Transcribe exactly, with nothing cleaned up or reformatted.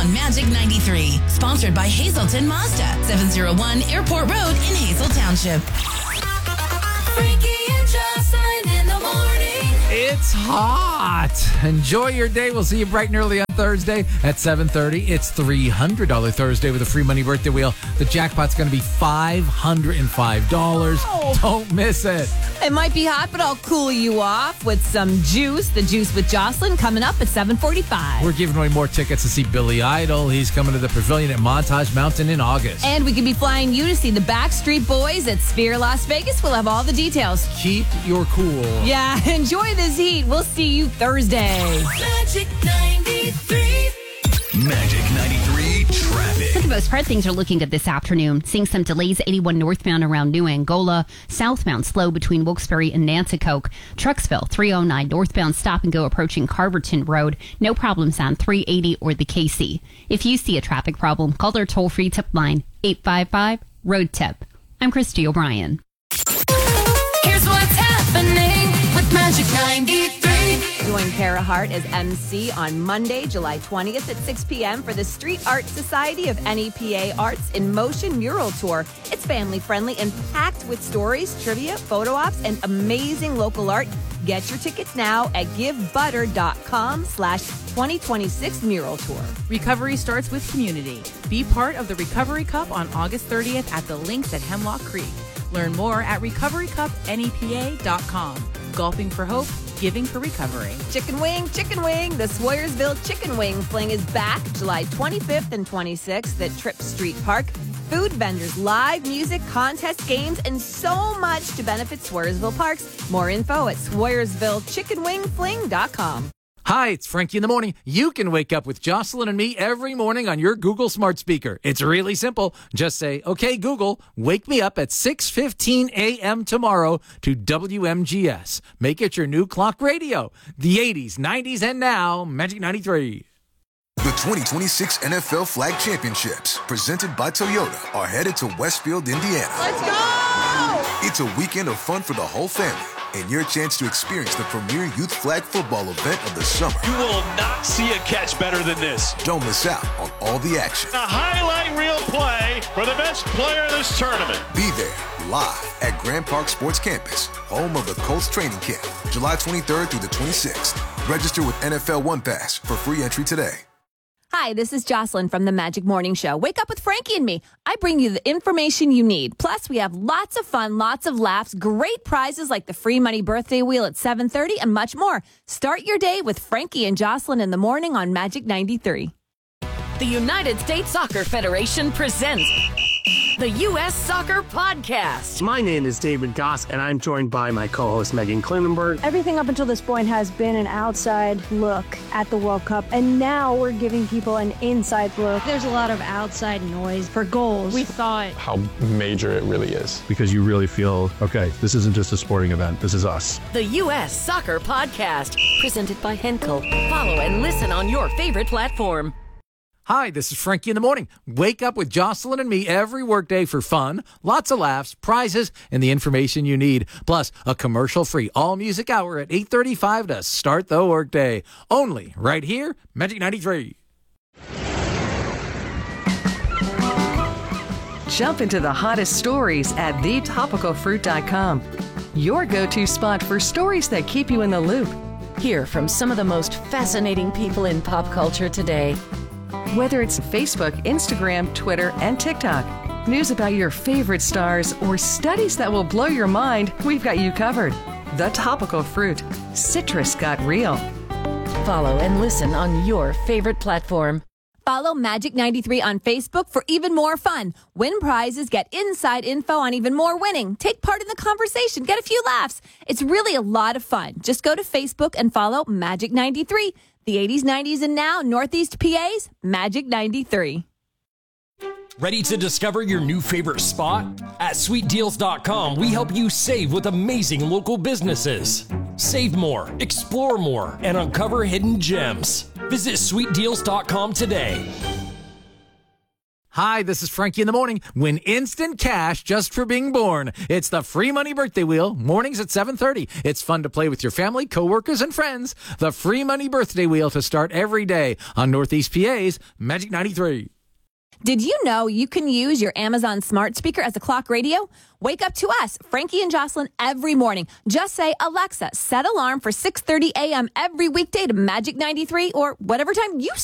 on Magic ninety-three. Sponsored by Hazelton Mazda, seven oh one Airport Road in Hazel Township. Frankie and Jocelyn in the morning. It's hot. Enjoy your day. We'll see you bright and early on Thursday at seven thirty. It's three hundred dollars Thursday with a free money birthday wheel. The jackpot's going to be five hundred five dollars. Oh. Don't miss it. It might be hot, but I'll cool you off with some juice. The Juice with Jocelyn coming up at seven forty-five. We're giving away more tickets to see Billy Idol. He's coming to the Pavilion at Montage Mountain in August. And we could be flying you to see the Backstreet Boys at Sphere Las Vegas. We'll have all the details. Keep your cool. Yeah, enjoy this heat. We'll see you Thursday. Magic ninety-three. Magic ninety-three traffic. For the most part, things are looking good this afternoon. Seeing some delays, eighty-one northbound around New Angola. Southbound slow between Wilkes-Barre and Nanticoke. Trucksville, three oh nine northbound stop and go approaching Carverton Road. No problems on three eighty or the K C. If you see a traffic problem, call their toll-free tip line, eight five five, road tip. I'm Christy O'Brien. Here's what's happening with Magic ninety-three. Join Kara Hart as M C on Monday, July twentieth at six p.m. for the Street Art Society of N E P A Arts in Motion Mural Tour. It's family-friendly and packed with stories, trivia, photo ops, and amazing local art. Get your tickets now at givebutter.com slash 2026 mural tour. Recovery starts with community. Be part of the Recovery Cup on August thirtieth at the Links at Hemlock Creek. Learn more at recovery cup N E P A dot com. Golfing for hope, giving for recovery. Chicken wing, chicken wing. The Swoyersville Chicken Wing Fling is back July twenty-fifth and twenty-sixth at Tripp Street Park. Food vendors, live music, contests, games, and so much to benefit Swoyersville Parks. More info at swoyersville chicken wing fling dot com. Hi, it's Frankie in the morning. You can wake up with Jocelyn and me every morning on your Google smart speaker. It's really simple. Just say, okay, Google, wake me up at six fifteen a.m. tomorrow to W M G S. Make it your new clock radio. The eighties, nineties, and now, Magic ninety-three. The twenty twenty-six N F L Flag Championships, presented by Toyota, are headed to Westfield, Indiana. Let's go! It's a weekend of fun for the whole family and your chance to experience the premier youth flag football event of the summer. You will not see a catch better than this. Don't miss out on all the action. A highlight reel play for the best player of this tournament. Be there live at Grand Park Sports Campus, home of the Colts training camp, July twenty-third through the twenty-sixth. Register with N F L One Pass for free entry today. Hi, this is Jocelyn from the Magic Morning Show. Wake up with Frankie and me. I bring you the information you need. Plus, we have lots of fun, lots of laughs, great prizes like the free money birthday wheel at seven thirty, and much more. Start your day with Frankie and Jocelyn in the morning on Magic ninety-three. The United States Soccer Federation presents the U S Soccer Podcast. My name is David Goss, and I'm joined by my co-host Megan Klinenberg. Everything up until this point has been an outside look at the World Cup, and now we're giving people an inside look. There's a lot of outside noise for goals. We thought how major it really is. Because you really feel, okay, this isn't just a sporting event, this is us. The U S Soccer Podcast, presented by Henkel. Follow and listen on your favorite platform. Hi, this is Frankie in the morning. Wake up with Jocelyn and me every workday for fun, lots of laughs, prizes, and the information you need. Plus, a commercial-free all-music hour at eight thirty-five to start the workday. Only right here, Magic ninety-three. Jump into the hottest stories at the topical fruit dot com. Your go-to spot for stories that keep you in the loop. Hear from some of the most fascinating people in pop culture today. Whether it's Facebook, Instagram, Twitter, and TikTok, news about your favorite stars, or studies that will blow your mind, we've got you covered. The Topical Fruit. Citrus got real. Follow and listen on your favorite platform. Follow Magic ninety-three on Facebook for even more fun. Win prizes, get inside info on even more winning. Take part in the conversation, get a few laughs. It's really a lot of fun. Just go to Facebook and follow Magic ninety-three. The eighties, nineties, and now Northeast P A's Magic ninety-three. Ready to discover your new favorite spot? At sweet deals dot com, we help you save with amazing local businesses. Save more, explore more, and uncover hidden gems. Visit sweet deals dot com today. Hi, this is Frankie in the Morning. Win instant cash just for being born. It's the Free Money Birthday Wheel, mornings at seven thirty. It's fun to play with your family, coworkers, and friends. The Free Money Birthday Wheel to start every day on Northeast P A's Magic ninety-three. Did you know you can use your Amazon smart speaker as a clock radio? Wake up to us, Frankie and Jocelyn, every morning. Just say, Alexa, set alarm for six thirty a.m. every weekday to Magic ninety-three or whatever time you